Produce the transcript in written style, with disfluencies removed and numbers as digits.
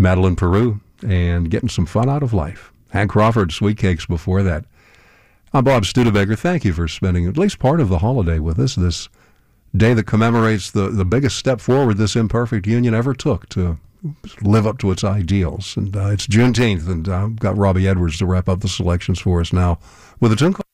Madeline Peru, and getting some fun out of life. Hank Crawford, Sweet Cakes before that. I'm Bob Studebaker. Thank you for spending at least part of the holiday with us, this day that commemorates the biggest step forward this imperfect union ever took to live up to its ideals. And it's Juneteenth, and I've got Robbie Edwards to wrap up the selections for us now with a tune called